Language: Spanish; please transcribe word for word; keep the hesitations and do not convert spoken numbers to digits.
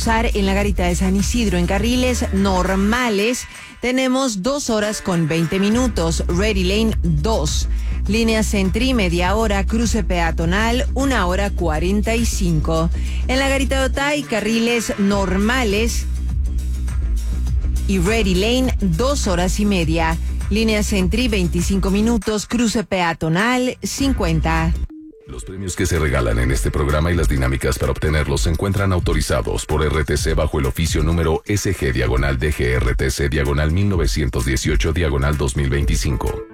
cruzar en la Garita de San Isidro. En carriles normales tenemos dos horas con veinte minutos. Ready Lane dos. Línea Sentry, media hora. Cruce peatonal, una hora cuarenta y cinco. En la Garita de Otay, carriles normales y Ready Lane, dos horas y media. Línea Sentry, veinticinco minutos. Cruce peatonal, cincuenta. Los premios que se regalan en este programa y las dinámicas para obtenerlos se encuentran autorizados por R T C bajo el oficio número S G diagonal D G R T C diagonal mil novecientos dieciocho diagonal dos mil veinticinco.